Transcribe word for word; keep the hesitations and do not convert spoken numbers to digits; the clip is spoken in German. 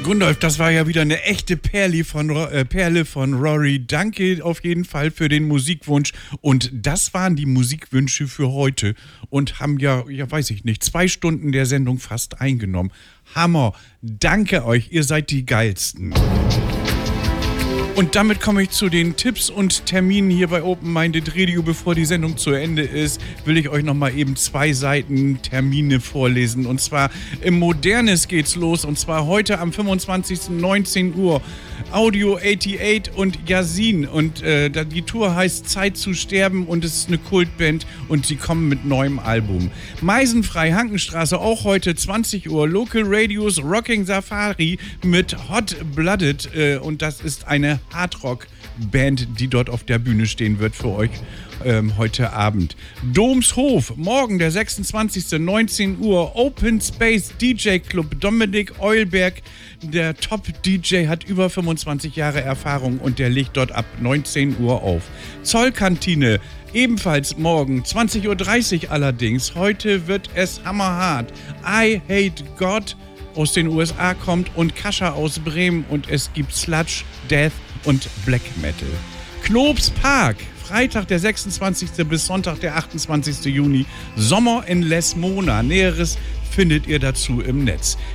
Gundolf, das war ja wieder eine echte Perle von, Ro- äh, Perle von Rory. Danke auf jeden Fall für den Musikwunsch. Und das waren die Musikwünsche für heute. Und haben ja, ja weiß ich nicht, zwei Stunden der Sendung fast eingenommen. Hammer. Danke euch, ihr seid die Geilsten. Und damit komme ich zu den Tipps und Terminen hier bei Open Minded Radio. Bevor die Sendung zu Ende ist, will ich euch noch mal eben zwei Seiten Termine vorlesen. Und zwar im Modernes geht's los. Und zwar heute am fünfundzwanzigsten neunzehn Uhr. Audio achtundachtzig und Yasin. Und äh, die Tour heißt Zeit zu sterben und es ist eine Kultband und sie kommen mit neuem Album. Meisenfrei, Hankenstraße, auch heute zwanzig Uhr. Local Radios Rocking Safari mit Hot Blooded. Äh, und das ist eine Hardrock-Band, die dort auf der Bühne stehen wird für euch ähm, heute Abend. Domshof, morgen der sechsundzwanzigsten neunzehn Uhr. Open Space D J Club, Dominik Eulberg, der Top-D J, hat über fünfundzwanzig Jahre Erfahrung und der legt dort ab neunzehn Uhr auf. Zollkantine, ebenfalls morgen, zwanzig Uhr dreißig allerdings. Heute wird es hammerhart. I Hate God aus den U S A kommt und Kascha aus Bremen und es gibt Sludge, Death und Black Metal. Knobs Park, Freitag der sechsundzwanzigsten bis Sonntag der achtundzwanzigsten Juni. Sommer in Les Mona. Näheres findet ihr dazu im Netz.